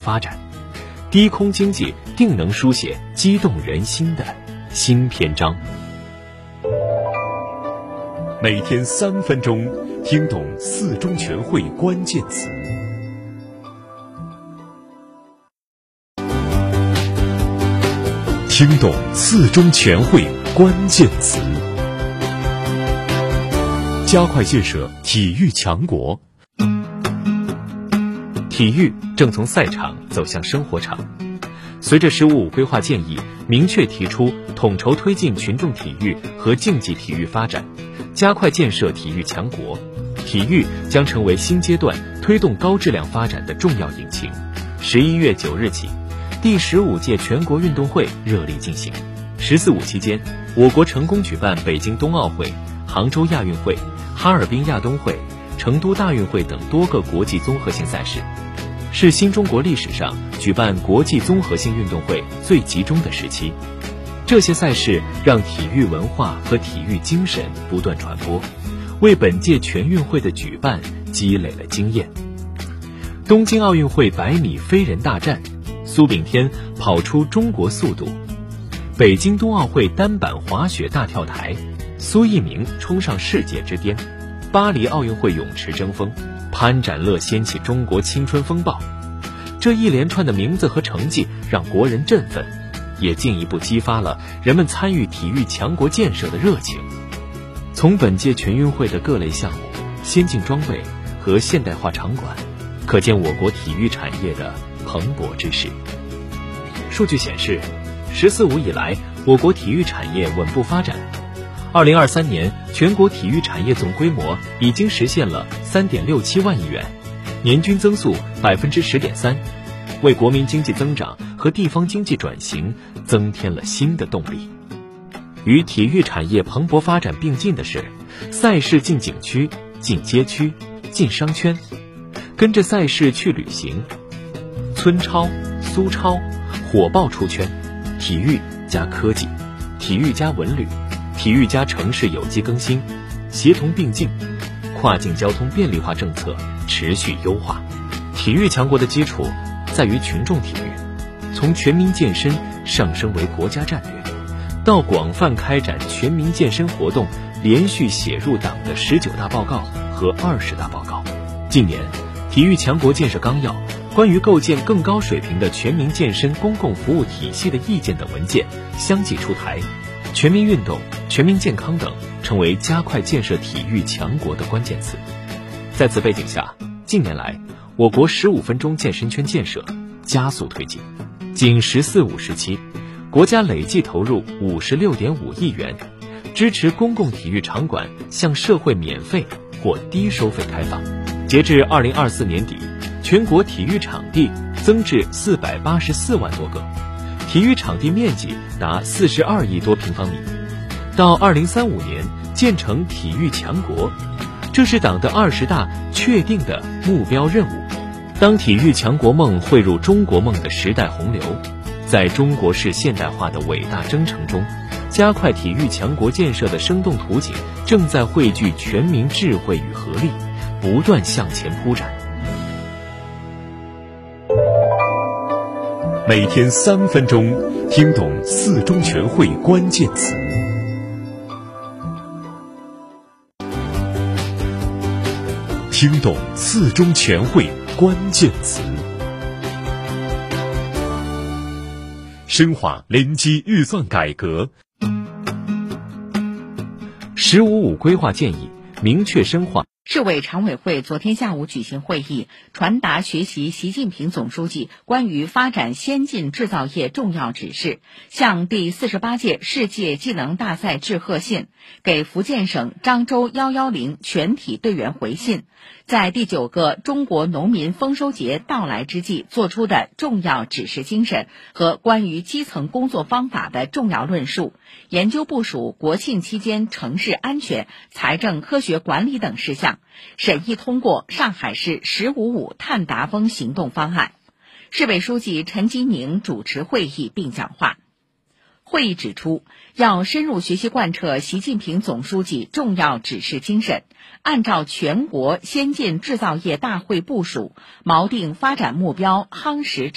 发展，低空经济定能书写激动人心的新篇章。每天3分钟，听懂4中全会关键词。听懂4中全会关键词，加快建设体育强国。体育正从赛场走向生活场。随着“15+5”规划建议明确提出统筹推进群众体育和竞技体育发展，加快建设体育强国，体育将成为新阶段推动高质量发展的重要引擎。11月9日起，第15届全国运动会热力进行。“14+5”期间，我国成功举办北京冬奥会、杭州亚运会、哈尔滨亚冬会、成都大运会等多个国际综合性赛事，是新中国历史上举办国际综合性运动会最集中的时期。这些赛事让体育文化和体育精神不断传播，为本届全运会的举办积累了经验。东京奥运会100米飞人大战，苏炳添跑出中国速度；北京冬奥会单板滑雪大跳台，苏翊鸣冲上世界之巅；巴黎奥运会泳池争锋，潘展乐掀起中国青春风暴。这一连串的名字和成绩让国人振奋，也进一步激发了人们参与体育强国建设的热情。从本届全运会的各类项目、先进装备和现代化场馆，可见我国体育产业的蓬勃之势。数据显示，“14+5”以来，我国体育产业稳步发展。2023年，全国体育产业总规模已经实现了3.67万亿元，年均增速10.3%，为国民经济增长和地方经济转型增添了新的动力。与体育产业蓬勃发展并进的是，赛事进景区、进街区、进商圈，跟着赛事去旅行。村超、苏超火爆出圈，体育加科技，体育加文旅，体育加城市有机更新，协同并进，跨境交通便利化政策持续优化。体育强国的基础在于群众体育，从全民健身上升为国家战略，到广泛开展全民健身活动，连续写入党的19大报告和20大报告。近年，体育强国建设纲要、关于构建更高水平的全民健身公共服务体系的意见等文件相继出台，全民运动、全民健康等成为加快建设体育强国的关键词。在此背景下，近年来我国15分钟健身圈建设加速推进。仅“14+5”时期，国家累计投入56.5亿元，支持公共体育场馆向社会免费或低收费开放。截至2024年底，全国体育场地增至484万多个，体育场地面积达42亿多平方米。到2035年建成体育强国，这是党的20大确定的目标任务。当体育强国梦汇入中国梦的时代洪流，在中国式现代化的伟大征程中，加快体育强国建设的生动图景正在汇聚全民智慧与合力，不断向前铺展。每天3分钟，听懂4中全会关键词。听懂4中全会关键词，深化联机预算改革。“15+5”规划建议明确深化。 市委常委会昨天下午举行会议，传达学习习近平总书记关于发展先进制造业重要指示，向第48届世界技能大赛致贺信，给福建省漳州110全体队员回信，在第9个中国农民丰收节到来之际作出的重要指示精神和关于基层工作方法的重要论述，研究部署国庆期间城市安全、财政科学管理等事项，审议通过上海市“15+5”碳达峰行动方案。市委书记陈吉宁主持会议并讲话。会议指出，要深入学习贯彻习近平总书记重要指示精神，按照全国先进制造业大会部署，锚定发展目标，夯实